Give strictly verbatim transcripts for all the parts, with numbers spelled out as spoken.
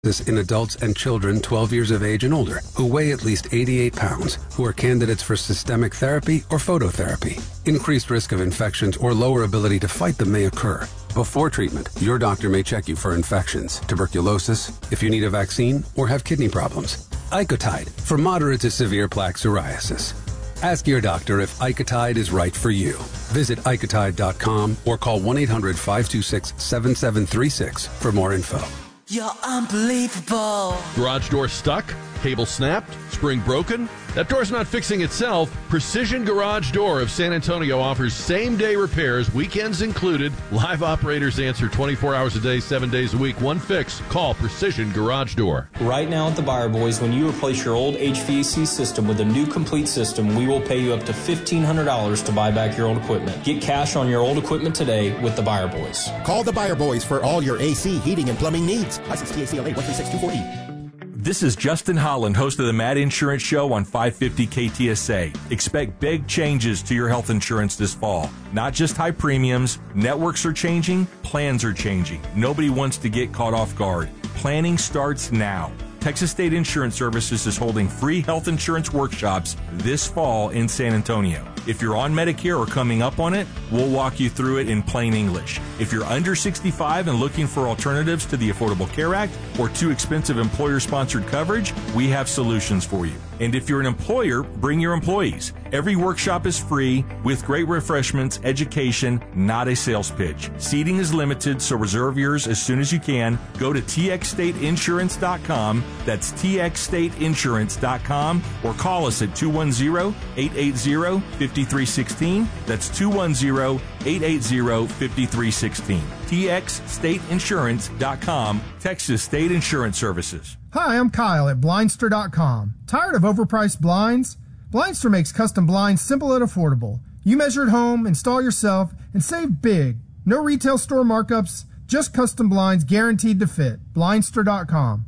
in adults and children twelve years of age and older who weigh at least eighty-eight pounds, who are candidates for systemic therapy or phototherapy. Increased risk of infections or lower ability to fight them may occur. Before treatment, your doctor may check you for infections, tuberculosis, if you need a vaccine, or have kidney problems. Icotide for moderate to severe plaque psoriasis. Ask your doctor if Icotide is right for you. Visit Icotide dot com or call one eight hundred five two six seven seven three six for more info. You're unbelievable. Garage door stuck? Cable snapped? Spring broken? That door's not fixing itself. Precision Garage Door of San Antonio offers same-day repairs, weekends included. Live operators answer twenty-four hours a day, seven days a week. One fix. Call Precision Garage Door. Right now at the Buyer Boys, when you replace your old H V A C system with a new complete system, we will pay you up to fifteen hundred dollars to buy back your old equipment. Get cash on your old equipment today with the Buyer Boys. Call the Buyer Boys for all your A C, heating, and plumbing needs. License T A C L A one three six two four E. This is Justin Holland, host of the Mad Insurance Show on five fifty K T S A. Expect big changes to your health insurance this fall. Not just high premiums, networks are changing, plans are changing. Nobody wants to get caught off guard. Planning starts now. Texas State Insurance Services is holding free health insurance workshops this fall in San Antonio. If you're on Medicare or coming up on it, we'll walk you through it in plain English. If you're under sixty-five and looking for alternatives to the Affordable Care Act or too expensive employer-sponsored coverage, we have solutions for you. And if you're an employer, bring your employees. Every workshop is free with great refreshments, education, not a sales pitch. Seating is limited, so reserve yours as soon as you can. Go to T X state insurance dot com. That's T X state insurance dot com or call us at two one zero, eight eight zero, five three one six. That's two one zero, eight eight zero, five three one six. T X state insurance dot com, Texas State Insurance Services. Hi, I'm Kyle at Blindster dot com. Tired of overpriced blinds? Blindster makes custom blinds simple and affordable. You measure at home, install yourself, and save big. No retail store markups, just custom blinds guaranteed to fit. Blindster dot com.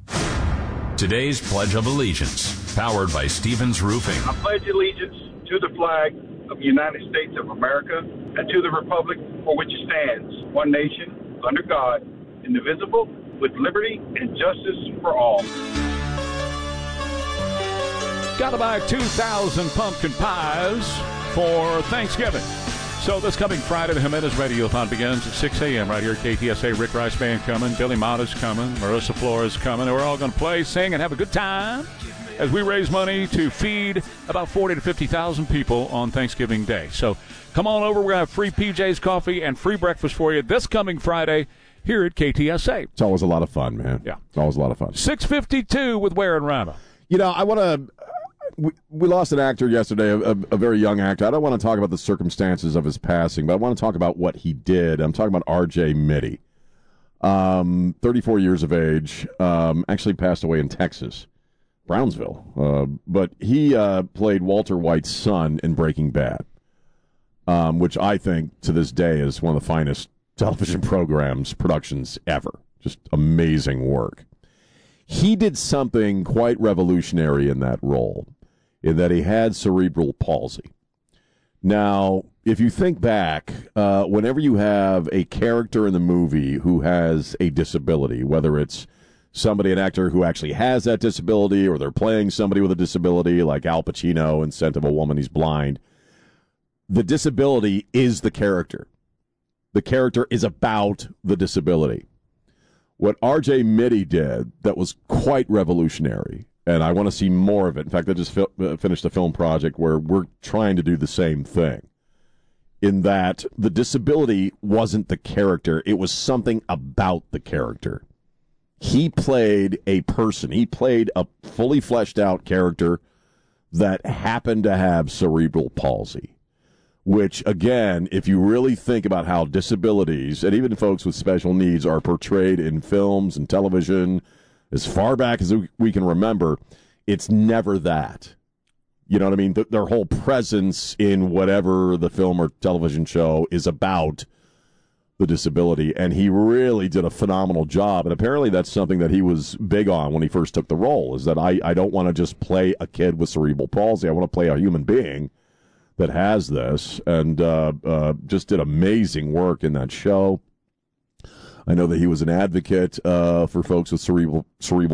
Today's Pledge of Allegiance, powered by Stevens Roofing. I pledge allegiance to the flag of the United States of America and to the republic for which it stands, one nation, under God, indivisible, with liberty and justice for all. Gotta buy two thousand pumpkin pies for Thanksgiving. So this coming Friday, the Jimenez Radiothon begins at six a.m. right here at K T S A. Rick Rice Band coming, Billy Mata's coming, Marissa Flores coming, and we're all going to play, sing, and have a good time as we raise money to feed about forty to fifty thousand people on Thanksgiving Day. So come on over. We're going to have free P J's coffee and free breakfast for you this coming Friday here at K T S A. It's always a lot of fun, man. Yeah. It's always a lot of fun. six fifty-two with Ware and Rama. You know, I want to... We, we lost an actor yesterday, a, a, a very young actor. I don't want to talk about the circumstances of his passing, but I want to talk about what he did. I'm talking about R J Mitte. Um, thirty-four years of age, um, actually passed away in Texas, Brownsville. Uh, but he uh, played Walter White's son in Breaking Bad, um, which I think to this day is one of the finest television programs, productions ever. Just amazing work. He did something quite revolutionary in that role, in that he had cerebral palsy. Now, if you think back, uh, whenever you have a character in the movie who has a disability, whether it's somebody, an actor who actually has that disability, or they're playing somebody with a disability, like Al Pacino in Scent of a Woman, he's blind, the disability is the character. The character is about the disability. What R J Mitte did that was quite revolutionary, and I want to see more of it. In fact, I just fi- uh, finished a film project where we're trying to do the same thing, in that the disability wasn't the character, it was something about the character. He played a person. He played a fully fleshed out character that happened to have cerebral palsy. Which, again, if you really think about how disabilities, and even folks with special needs, are portrayed in films and television, as far back as we can remember, it's never that. You know what I mean? Th- their whole presence in whatever the film or television show is about the disability, and he really did a phenomenal job. And apparently that's something that he was big on when he first took the role, is that I, I don't want to just play a kid with cerebral palsy. I want to play a human being that has this, and uh, uh, just did amazing work in that show. I know that he was an advocate uh, for folks with cerebral cerebral